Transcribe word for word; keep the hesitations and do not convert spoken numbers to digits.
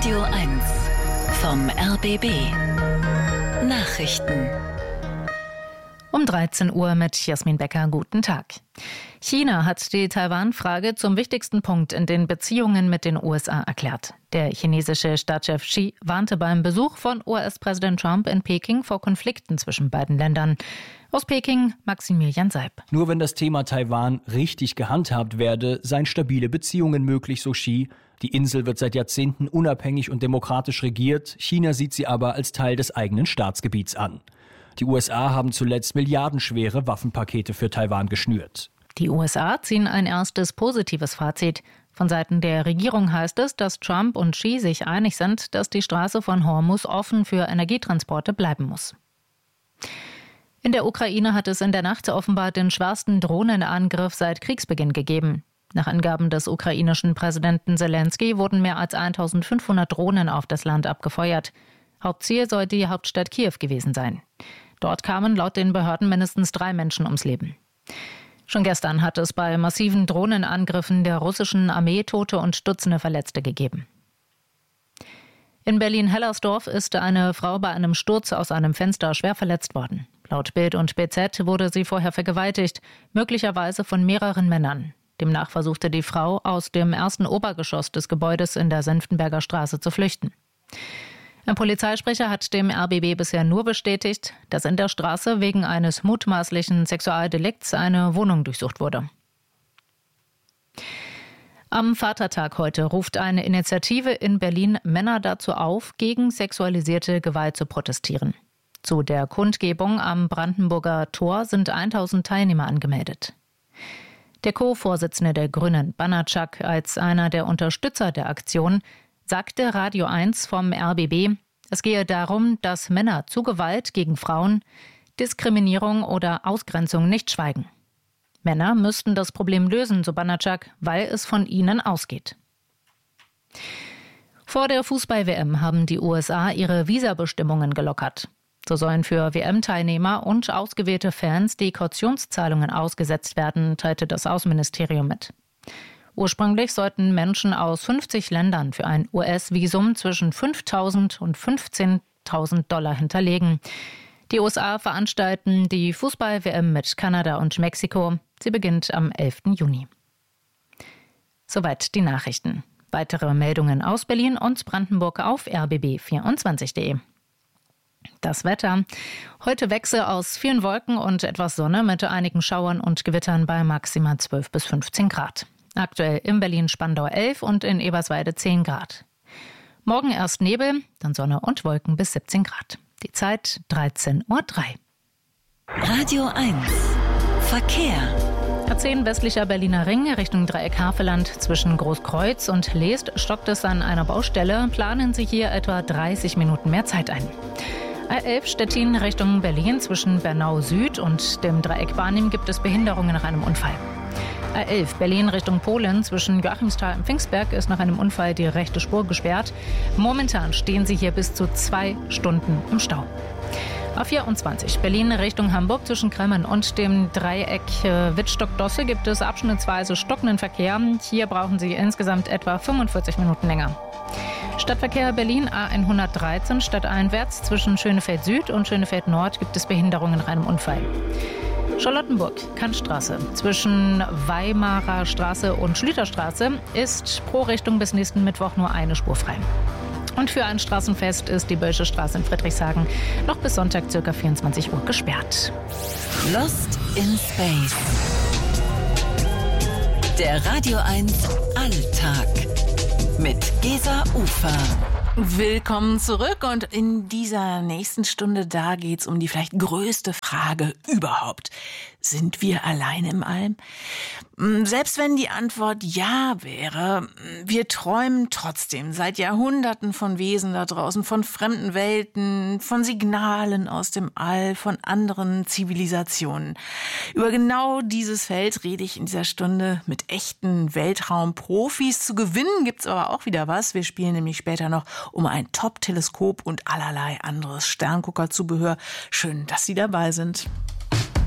Radio eins vom R B B. Nachrichten. Um dreizehn Uhr mit Jasmin Becker. Guten Tag. China hat die Taiwan-Frage zum wichtigsten Punkt in den Beziehungen mit den U S A erklärt. Der chinesische Staatschef Xi warnte beim Besuch von U S-Präsident Trump in Peking vor Konflikten zwischen beiden Ländern. Aus Peking Maximilian Seib. Nur wenn das Thema Taiwan richtig gehandhabt werde, seien stabile Beziehungen möglich, so Xi. Die Insel wird seit Jahrzehnten unabhängig und demokratisch regiert. China sieht sie aber als Teil des eigenen Staatsgebiets an. Die U S A haben zuletzt milliardenschwere Waffenpakete für Taiwan geschnürt. Die U S A ziehen ein erstes positives Fazit. Von Seiten der Regierung heißt es, dass Trump und Xi sich einig sind, dass die Straße von Hormuz offen für Energietransporte bleiben muss. In der Ukraine hat es in der Nacht offenbar den schwersten Drohnenangriff seit Kriegsbeginn gegeben. Nach Angaben des ukrainischen Präsidenten Selenskyj wurden mehr als eintausendfünfhundert Drohnen auf das Land abgefeuert. Hauptziel soll die Hauptstadt Kiew gewesen sein. Dort kamen laut den Behörden mindestens drei Menschen ums Leben. Schon gestern hat es bei massiven Drohnenangriffen der russischen Armee Tote und Dutzende Verletzte gegeben. In Berlin-Hellersdorf ist eine Frau bei einem Sturz aus einem Fenster schwer verletzt worden. Laut Bild und B Z wurde sie vorher vergewaltigt, möglicherweise von mehreren Männern. Demnach versuchte die Frau, aus dem ersten Obergeschoss des Gebäudes in der Senftenberger Straße zu flüchten. Ein Polizeisprecher hat dem R B B bisher nur bestätigt, dass in der Straße wegen eines mutmaßlichen Sexualdelikts eine Wohnung durchsucht wurde. Am Vatertag heute ruft eine Initiative in Berlin Männer dazu auf, gegen sexualisierte Gewalt zu protestieren. Zu der Kundgebung am Brandenburger Tor sind tausend Teilnehmer angemeldet. Der Co-Vorsitzende der Grünen, Banatschak, als einer der Unterstützer der Aktion, sagte Radio eins vom R B B, es gehe darum, dass Männer zu Gewalt gegen Frauen, Diskriminierung oder Ausgrenzung nicht schweigen. Männer müssten das Problem lösen, so Banatschak, weil es von ihnen ausgeht. Vor der Fußball-W M haben die U S A ihre Visabestimmungen gelockert. So sollen für W M-Teilnehmer und ausgewählte Fans die Kautionszahlungen ausgesetzt werden, teilte das Außenministerium mit. Ursprünglich sollten Menschen aus fünfzig Ländern für ein U S-Visum zwischen fünftausend und fünfzehntausend Dollar hinterlegen. Die U S A veranstalten die Fußball-W M mit Kanada und Mexiko. Sie beginnt am elften Juni. Soweit die Nachrichten. Weitere Meldungen aus Berlin und Brandenburg auf r b b vierundzwanzig punkt d e. Das Wetter. Heute Wechsel aus vielen Wolken und etwas Sonne mit einigen Schauern und Gewittern bei maximal zwölf bis fünfzehn Grad. Aktuell in Berlin-Spandau elf und in Eberswalde zehn Grad. Morgen erst Nebel, dann Sonne und Wolken bis siebzehn Grad. Die Zeit dreizehn Uhr drei. Radio eins Verkehr. A zehn westlicher Berliner Ring Richtung Dreieck Havelland zwischen Großkreuz und Leest stockt es an einer Baustelle. Planen Sie hier etwa dreißig Minuten mehr Zeit ein. A elf Stettin Richtung Berlin zwischen Bernau Süd und dem Dreieck Barnim gibt es Behinderungen nach einem Unfall. A elf Berlin Richtung Polen zwischen Joachimsthal und Pfingstberg ist nach einem Unfall die rechte Spur gesperrt. Momentan stehen Sie hier bis zu zwei Stunden im Stau. A vierundzwanzig Berlin Richtung Hamburg zwischen Kremmen und dem Dreieck Wittstock-Dosse gibt es abschnittsweise stockenden Verkehr. Hier brauchen Sie insgesamt etwa fünfundvierzig Minuten länger. Stadtverkehr Berlin A hundertdreizehn stadteinwärts zwischen Schönefeld Süd und Schönefeld Nord gibt es Behinderungen nach einem Unfall. Charlottenburg, Kantstraße zwischen Weimarer Straße und Schlüterstraße ist pro Richtung bis nächsten Mittwoch nur eine Spur frei. Und für ein Straßenfest ist die Bölsche Straße in Friedrichshagen noch bis Sonntag ca. vierundzwanzig Uhr gesperrt. Lost in Space. Der Radio eins Alltag mit Gesa Ufer. Willkommen zurück und in dieser nächsten Stunde, da geht's um die vielleicht größte Frage überhaupt. Sind wir allein im All? Selbst wenn die Antwort ja wäre, wir träumen trotzdem seit Jahrhunderten von Wesen da draußen, von fremden Welten, von Signalen aus dem All, von anderen Zivilisationen. Über genau dieses Feld rede ich in dieser Stunde mit echten Weltraumprofis. Zu gewinnen gibt's aber auch wieder was. Wir spielen nämlich später noch um ein Top-Teleskop und allerlei anderes Sternguckerzubehör. Schön, dass Sie dabei sind.